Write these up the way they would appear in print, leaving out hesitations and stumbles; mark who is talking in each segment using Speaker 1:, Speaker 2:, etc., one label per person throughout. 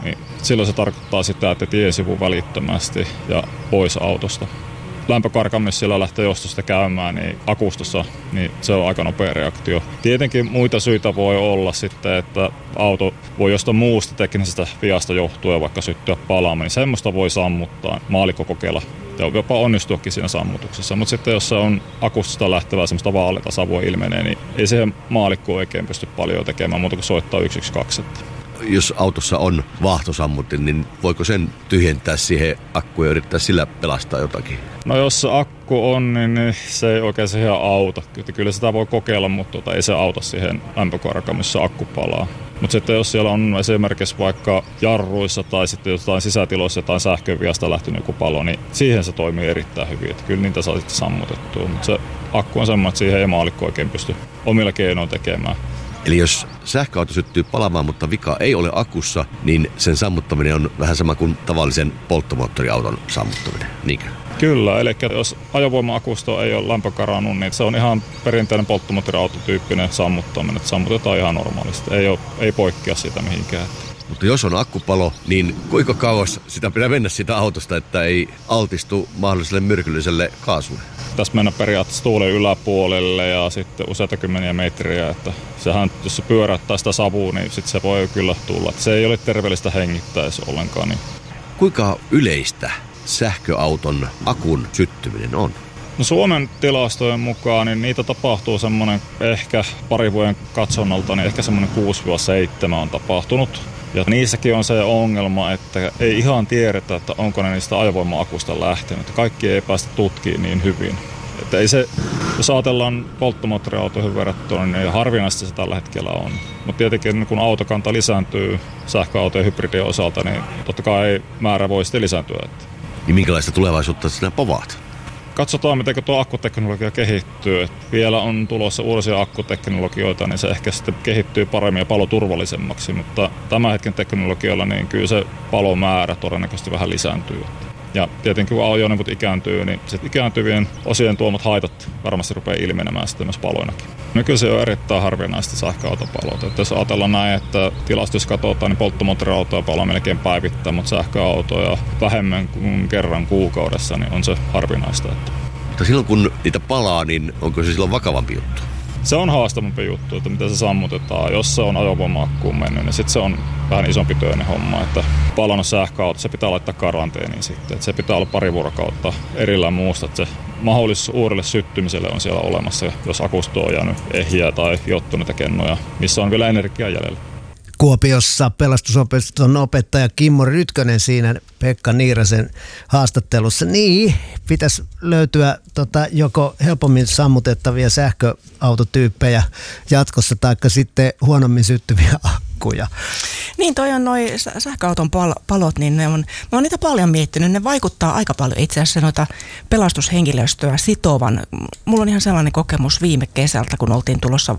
Speaker 1: niin silloin se tarkoittaa sitä, että tiesivu välittömästi ja pois autosta. Lämpökarkamis siellä lähtee jostosta käymään, niin akustossa, niin se on aika nopea reaktio. Tietenkin muita syitä voi olla sitten, että auto voi jostain muusta teknisestä viasta johtuen vaikka syttyä palaamaan, niin semmoista voi sammuttaa maallikkokokeilla ja jopa onnistuakin siinä sammutuksessa. Mutta sitten jos se on akustosta lähtevää semmoista vaaleita savua ilmenee, niin ei siihen maalikkoon oikein pysty paljon tekemään muuta kuin soittaa 112.
Speaker 2: Jos autossa on vaahtosammutin, niin voiko sen tyhjentää siihen akkuun ja yrittää sillä pelastaa jotakin?
Speaker 1: No jos se akku on, niin se ei oikein siihen auta. Kyllä sitä voi kokeilla, mutta ei se auta siihen lämpökarkaan, missä akku palaa. Mutta sitten jos siellä on esimerkiksi vaikka jarruissa tai sitten jotain sisätiloissa jotain sähköviasta lähtenyt joku palo, niin siihen se toimii erittäin hyvin. Että kyllä niitä saa sitten sammutettua. Mutta se akku on semmoinen, että siihen ei maalikko oikein pysty omilla keinoin tekemään.
Speaker 2: Eli jos sähköauto syttyy palamaan, mutta vika ei ole akussa, niin sen sammuttaminen on vähän sama kuin tavallisen polttomoottoriauton sammuttaminen, niinkö?
Speaker 1: Kyllä, eli jos ajovoima-akusto ei ole lämpökarannut, niin se on ihan perinteinen polttomoottoriautotyyppinen sammuttaminen, että sammutetaan ihan normaalisti, ei poikkea siitä mihinkään.
Speaker 2: Mutta jos on akkupalo, niin kuinka kauas sitä pitää mennä siitä autosta, että ei altistu mahdolliselle myrkylliselle kaasulle?
Speaker 1: Tässä mennä periaatteessa tuulen yläpuolelle ja sitten useita kymmeniä metriä, että sehän, jos se pyörättää sitä savua, niin sitten se voi kyllä tulla. Että se ei ole terveellistä hengittää ollenkaan. Niin.
Speaker 2: Kuinka yleistä sähköauton akun syttyminen on?
Speaker 1: No Suomen tilastojen mukaan niin niitä tapahtuu semmoinen ehkä parin vuoden katsonnalta, niin ehkä semmoinen 6-7 on tapahtunut. Ja niissäkin on se ongelma, että ei ihan tiedetä, että onko ne niistä ajovoima-akusta lähtenyt. Kaikki ei päästä tutkimaan niin hyvin. Että ei se, jos ajatellaan polttomoottoriautoihin verrattuna, niin harvinaisesti se tällä hetkellä on. Mutta tietenkin kun autokanta lisääntyy sähköautojen hybridien osalta, niin totta kai määrä voi sitten lisääntyä.
Speaker 2: Niin minkälaista tulevaisuutta sinä povaat?
Speaker 1: Katsotaan, miten tuo akkuteknologia kehittyy. Vielä on tulossa uusia akkuteknologioita, niin se ehkä sitten kehittyy paremmin ja paloturvallisemmaksi, mutta tämän hetken teknologialla niin kyllä se palomäärä todennäköisesti vähän lisääntyy. Ja tietenkin kun ajoneuvot ikääntyy, niin sitten ikääntyvien osien tuomat haitat varmasti rupeaa ilmenemään sitten myös paloinakin. Nykyisin on erittäin harvinaista sähköautopaloita. Että jos ajatellaan näin, että tilastossa katsotaan, niin polttomoottoriautoja palaa melkein päivittäin, mutta sähköautoja vähemmän kuin kerran kuukaudessa, niin on se harvinaista.
Speaker 2: Mutta silloin kun niitä palaa, niin onko se silloin vakavampi juttu?
Speaker 1: Se on haastavampi juttu, että miten se sammutetaan. Jos se on ajovoima-akkuun mennyt, niin sitten se on vähän isompi töinen homma. Että palannut sähköauto, se pitää laittaa karanteeniin sitten. Että se pitää olla pari vuorokautta erillään muusta. Että se mahdollisuus uudelle syttymiselle on siellä olemassa, jos akusto on jäänyt ehjiä tai jottuneita kennoja, missä on vielä energiaa jäljellä.
Speaker 3: Kuopiossa pelastusopiston opettaja Kimmo Rytkönen siinä Pekka Niirasen haastattelussa. Niin, pitäisi löytyä joko helpommin sammutettavia sähköautotyyppejä jatkossa taikka sitten huonommin syttyviä akkuja.
Speaker 4: Niin, toi on noi sähköauton palot, niin mä oon niitä paljon miettinyt. Ne vaikuttaa aika paljon itse asiassa noita pelastushenkilöstöä sitovan. Mulla on ihan sellainen kokemus viime kesältä, kun oltiin tulossa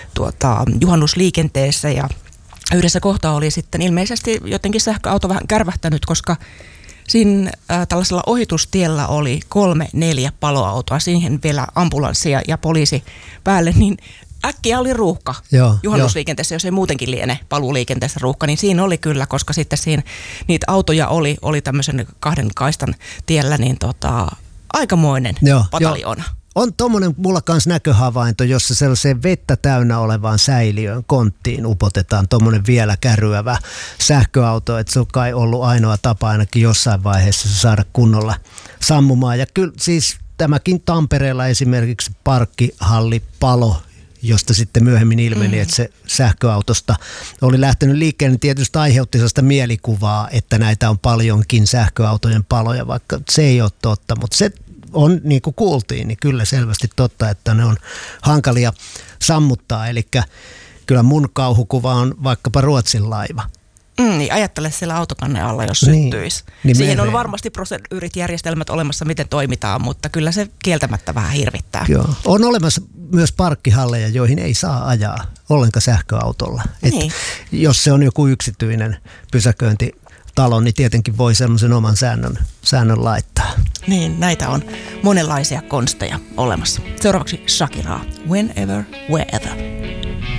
Speaker 4: juhannusliikenteessä ja yhdessä kohtaa oli sitten ilmeisesti jotenkin sähköauto vähän kärvähtänyt, koska siinä tällaisella ohitustiellä oli 3-4 paloautoa, siihen vielä ambulanssia ja poliisi päälle, niin äkkiä oli ruuhka juhannusliikenteessä, jos ei muutenkin liene paluuliikenteessä ruuhka, niin siinä oli kyllä, koska sitten siinä niitä autoja oli tämmöisen 2 kaistan tiellä, niin aikamoinen pataljoona.
Speaker 3: On tommonen mulla kans näköhavainto, jossa sellaiseen vettä täynnä olevaan säiliöön, konttiin upotetaan tommonen vielä kärryävä sähköauto, että se on kai ollut ainoa tapa ainakin jossain vaiheessa saada kunnolla sammumaan. Ja kyllä siis tämäkin Tampereella esimerkiksi parkkihallipalo, josta sitten myöhemmin ilmeni, että se sähköautosta oli lähtenyt liikkeelle, niin tietysti aiheutti sellaista mielikuvaa, että näitä on paljonkin sähköautojen paloja, vaikka se ei ole totta, mutta se on, niin kuin kuultiin, niin kyllä selvästi totta, että ne on hankalia sammuttaa. Eli kyllä mun kauhukuva on vaikkapa Ruotsin laiva.
Speaker 4: Niin ajattele siellä autokannen alla, jos syttyisi. Niin siihen on varmasti proseduurit-järjestelmät olemassa, miten toimitaan, mutta kyllä se kieltämättä vähän hirvittää.
Speaker 3: Joo. On olemassa myös parkkihalleja, joihin ei saa ajaa ollenkaan sähköautolla. Niin. Jos se on joku yksityinen pysäköintitalo, niin tietenkin voi semmoisen oman säännön laittaa.
Speaker 4: Niin, näitä on monenlaisia konsteja olemassa. Seuraavaksi Shakiraa. Whenever, wherever.